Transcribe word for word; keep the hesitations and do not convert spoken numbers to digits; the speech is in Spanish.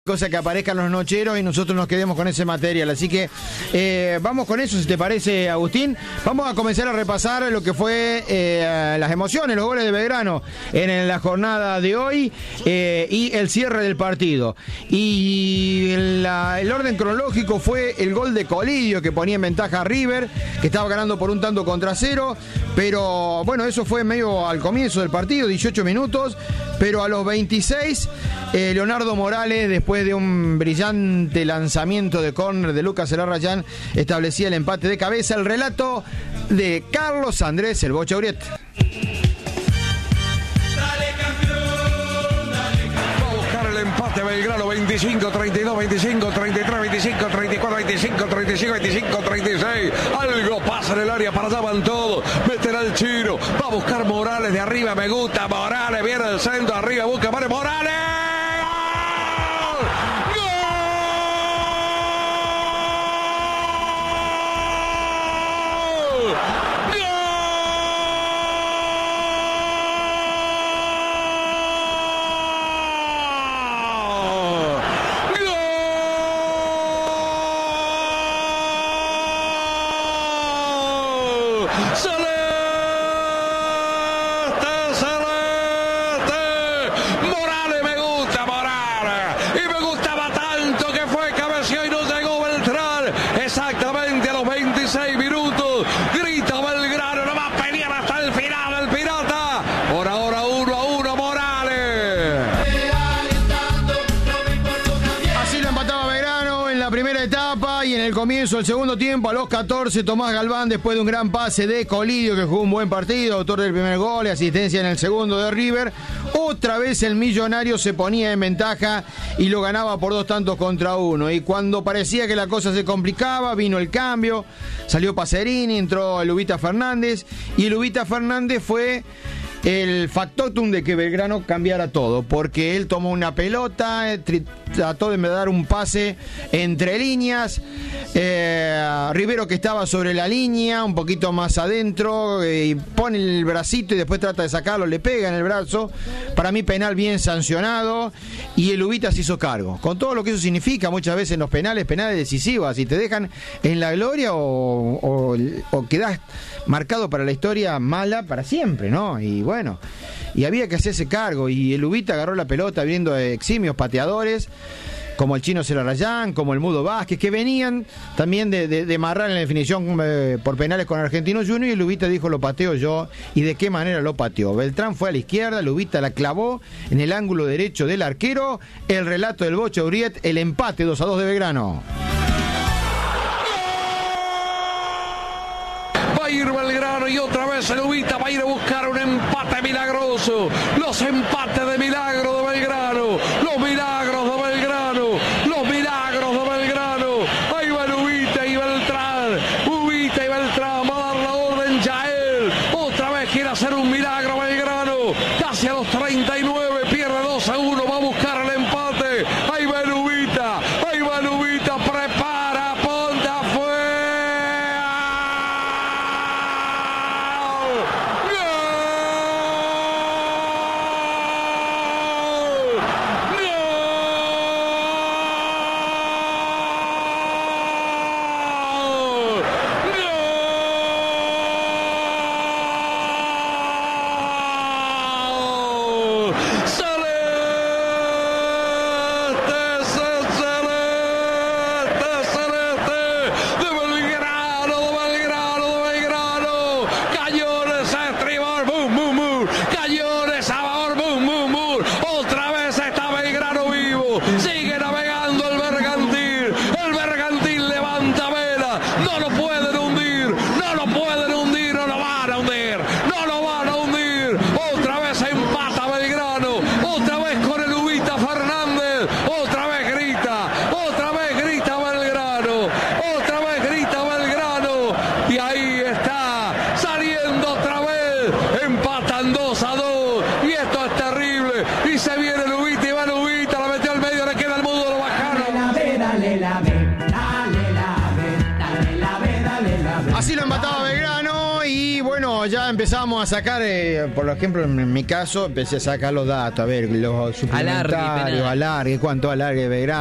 cosa que aparezcan los nocheros y nosotros nos quedemos con ese material. Así que eh, vamos con eso, si te parece, Agustín. Vamos a comenzar a repasar lo que fue eh, las emociones, los goles de Belgrano en la jornada de hoy eh, y el cierre del partido. Y la, el orden cronológico fue el gol de Colidio, que ponía en ventaja a River, que estaba ganando por un tanto contra cero, pero bueno, eso fue medio al comienzo del partido, dieciocho minutos, pero a los veintiséis, eh, Leonardo Morales, después de un brillante lanzamiento de córner de Lucas Elarrayán, establecía el empate de cabeza. El relato de Carlos Andrés El Bocha Uriet. Empate Belgrano, veinticinco treinta y dos, veinticinco treinta y tres, veinticinco treinta y cuatro, veinticinco treinta y cinco, veinticinco treinta y seis. Algo pasa en el área, para allá van todos. Meterá el Chino, va a buscar Morales de arriba, me gusta Morales, viene el centro, arriba busca Morales. ¡Morales! Comienzo el segundo tiempo, a los catorce, Tomás Galván, después de un gran pase de Colidio, que jugó un buen partido, autor del primer gol y asistencia en el segundo de River. Otra vez el Millonario se ponía en ventaja y lo ganaba por dos tantos contra uno. Y cuando parecía que la cosa se complicaba, vino el cambio, salió Pacerini, entró el Ubita Fernández, y el Ubita Fernández fue el factotum de que Belgrano cambiara todo, porque él tomó una pelota, trató de dar un pase entre líneas, eh, Rivero, que estaba sobre la línea, un poquito más adentro, eh, y pone el bracito y después trata de sacarlo, le pega en el brazo. Para mí penal bien sancionado, y el Ubita se hizo cargo, con todo lo que eso significa muchas veces en los penales, penales decisivas, y te dejan en la gloria o, o, o quedás marcado para la historia mala para siempre, ¿no? Y bueno, y había que hacerse cargo, y el Ubita agarró la pelota viendo eximios pateadores como el Chino Elarrayán, como el Mudo Vázquez, que venían también de, de, de marrar en la definición eh, por penales con Argentino Junior, y el Ubita dijo: lo pateo yo. ¿Y de qué manera lo pateó? Beltrán fue a la izquierda, el Ubita la clavó en el ángulo derecho del arquero. El relato del Bocha Uriet, el empate dos a dos de Belgrano. Va a ir Belgrano y otra vez el Ubita va a ir a buscar un empate milagroso. Los empates de milagro de Belgrano, los milagros de Belgrano, los milagros de Belgrano. Ahí va el Ubita y Beltrán, Ubita y Beltrán, va a dar la orden Yael. Otra vez quiere hacer un milagro Belgrano, casi a los treinta y nueve, pierde dos a uno, va a buscar el empate. Ahí va el Ubita, ahí va el Ubita, prepara, ponte afuera. Así lo empataba Belgrano y bueno, ya empezamos a sacar, eh, por ejemplo, en mi caso, empecé a sacar los datos, a ver, los suplementarios, alargue, cuánto alargue Belgrano.